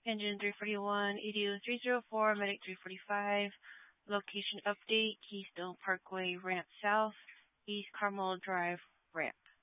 Engine 341, EDU 304, Medic 345. Location update, Keystone Parkway, ramp south, East Carmel Drive, ramp.